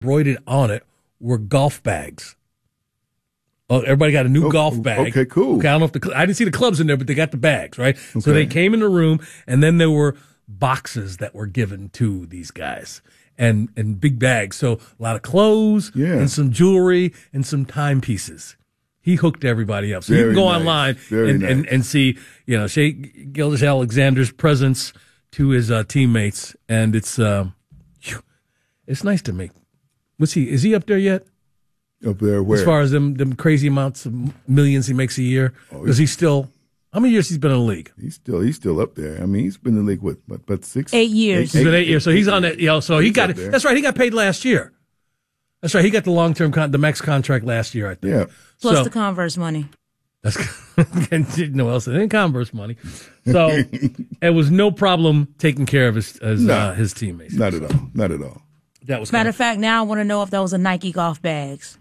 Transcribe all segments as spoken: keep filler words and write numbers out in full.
embroidered on it were golf bags. Oh, everybody got a new oh, golf bag. Okay, cool. Okay, I don't know if the I didn't see the clubs in there, but they got the bags, right? Okay. So they came in the room, and then there were boxes that were given to these guys, and and big bags. So a lot of clothes, yeah. and some jewelry, and some timepieces. He hooked everybody up. So Very you can go nice. online Very and, nice. and and see, you know, Shea Gilgeous-Alexander's presence to his uh, teammates, and it's uh, it's nice to make. What's he? Is he up there yet? Up there where? As far as them, them crazy amounts of millions he makes a year, because oh, he's still. How many years he's been in the league? He's still he's still up there. I mean, he's been in the league what, what, but six, eight years. Eight, he's been eight, eight years, so he's on that. You know, so he he's got it. That's right. He got paid last year. That's right. He got the long term, con- the max contract last year. I think. Yeah. Plus so, the Converse money. That's no else than Converse money. So it was no problem taking care of his his, no, uh, his teammates. Not at all. Not at all. That was matter kinda, of fact. Now I want to know if those are Nike golf bags.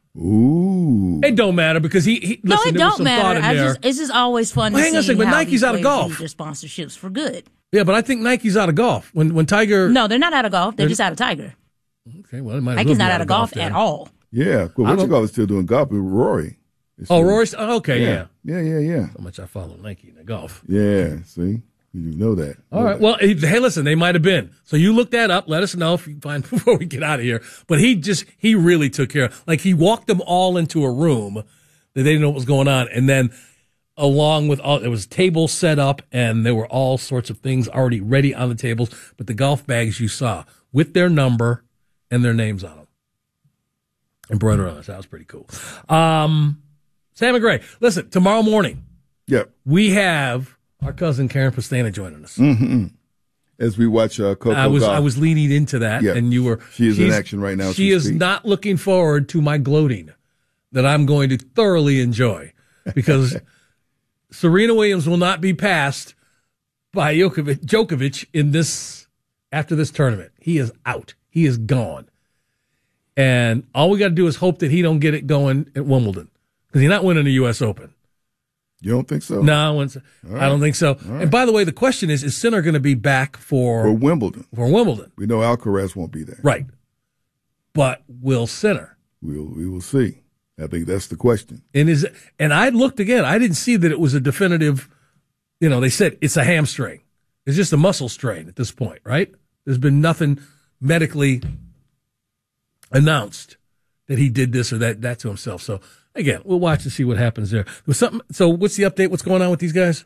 Ooh. It don't matter because he, he no, listen, it there was don't some matter. in I there. just it's just always fun well, to hang see on a second, but how Nike's these out of players golf. use their sponsorships for good. Yeah, but I think Nike's out of golf. When when Tiger, no, they're not out of golf. They're, they're just out of Tiger. Okay, well, it might Nike's not out of golf, golf at all. Yeah, well, what you call is still doing golf with Rory. It's oh, still, Rory. Oh, okay, yeah. yeah, yeah, yeah, yeah. How much I follow Nike in the golf? Yeah, see. You know that. All know right. That. Well, hey, listen, they might have been. So you look that up. Let us know if you find before we get out of here. But he just, he really took care of, like he walked them all into a room that they didn't know what was going on. And then along with all, there was tables set up and there were all sorts of things already ready on the tables. But the golf bags you saw with their number and their names on them. Embroidered on us. That was pretty cool. Um, Sam and Gray, listen, tomorrow morning. Yep. We have our cousin Karen Pastena joining us. Mm-hmm. As we watch uh, Coco I was golf. I was leaning into that, yep. and you were. She is in action right now. She is speak. not looking forward to my gloating that I'm going to thoroughly enjoy because Serena Williams will not be passed by Djokovic, Djokovic in this after this tournament. He is out. He is gone, and all we got to do is hope that he don't get it going at Wimbledon because he's not winning the U S Open. You don't think so? No, right. I don't think so. Right. And by the way, the question is, is Sinner going to be back for, for Wimbledon? For Wimbledon. We know Alcaraz won't be there. Right. But will Sinner? We'll, we will see. I think that's the question. And is and I looked again. I didn't see that it was a definitive, you know, they said it's a hamstring. It's just a muscle strain at this point, right? There's been nothing medically announced that he did this or that, that to himself. So, again, we'll watch and see what happens there. Was something. So, what's the update? What's going on with these guys?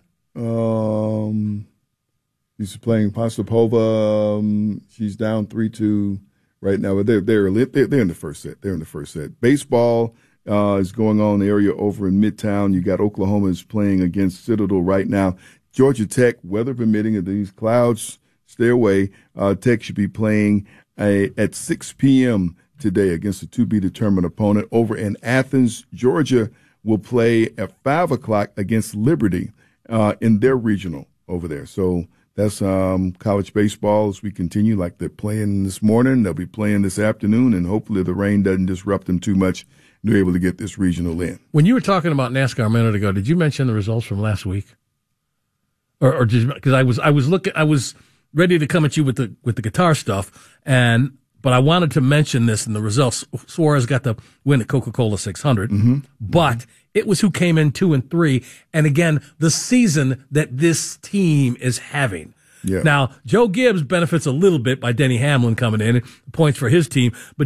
Um, he's playing Postapova. Um, she's down three two right now, but they're they're they're they're in the first set. They're in the first set. Baseball uh, is going on in the area over in Midtown. You got Oklahoma is playing against Citadel right now. Georgia Tech, weather permitting, if these clouds stay away, uh, Tech should be playing a, at six p.m. today against a to-be-determined opponent. Over in Athens, Georgia will play at five o'clock against Liberty uh, in their regional over there. So that's um, college baseball as we continue, like they're playing this morning. They'll be playing this afternoon, and hopefully the rain doesn't disrupt them too much. They're able to get this regional in. When you were talking about NASCAR a minute ago, did you mention the results from last week? Or, or because I was I was looking I was ready to come at you with the with the guitar stuff, and but I wanted to mention this in the results. Suarez got the win at Coca-Cola six hundred, mm-hmm. but it was who came in two and three, and again the season that this team is having. Yeah. Now Joe Gibbs benefits a little bit by Denny Hamlin coming in, points for his team, but